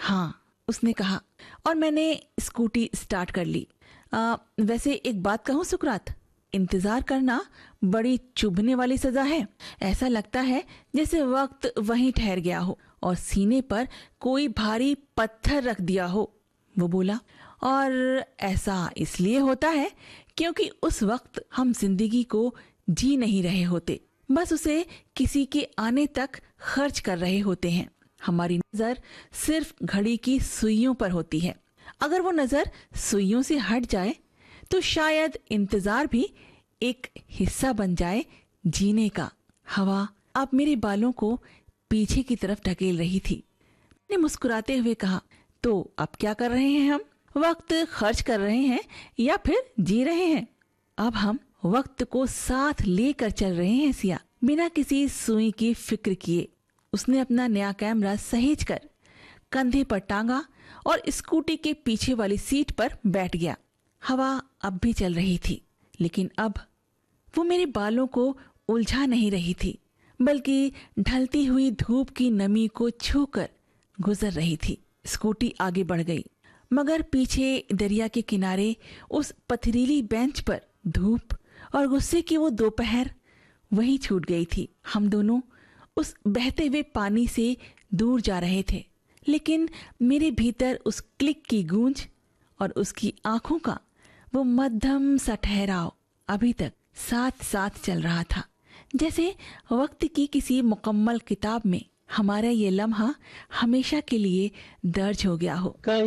हाँ, उसने कहा और मैंने स्कूटी स्टार्ट कर ली। वैसे एक बात कहूँ सुकरात, इंतजार करना बड़ी चुभने वाली सजा है। ऐसा लगता है जैसे वक्त वहीं ठहर गया हो और सीने पर कोई भारी पत्थर रख दिया हो, वो बोला। और ऐसा इसलिए होता है क्योंकि उस वक्त हम जिंदगी को जी नहीं रहे होते, बस उसे किसी के आने तक खर्च कर रहे होते हैं। हमारी नजर सिर्फ घड़ी की सुइयों पर होती है। अगर वो नजर सुइयों से हट जाए तो शायद इंतजार भी एक हिस्सा बन जाए जीने का। हवा अब मेरे बालों को पीछे की तरफ ढकेल रही थी। मैंने मुस्कुराते हुए कहा, तो अब क्या कर रहे हैं हम? वक्त खर्च कर रहे हैं या फिर जी रहे हैं? अब हम वक्त को साथ लेकर चल रहे हैं सिया, बिना किसी सुई की फिक्र किए। उसने अपना नया कैमरा सहेज कर कंधे पर टांगा और स्कूटी के पीछे वाली सीट पर बैठ गया। हवा अब भी चल रही थी, लेकिन अब वो मेरे बालों को उलझा नहीं रही थी, बल्कि ढलती हुई धूप की नमी को छूकर गुजर रही थी। स्कूटी आगे बढ़ गई, मगर पीछे दरिया के किनारे उस पथरीली बेंच पर धूप और गुस्से की वो दोपहर वहीं छूट गई थी। हम दोनों उस बहते हुए पानी से दूर जा रहे थे, लेकिन मेरे भीतर उस क्लिक की गूंज और उसकी आंखों का वो मध्यम सा ठहराव अभी तक साथ साथ चल रहा था, जैसे वक्त की किसी मुकम्मल किताब में हमारा ये लम्हा हमेशा के लिए दर्ज हो गया हो।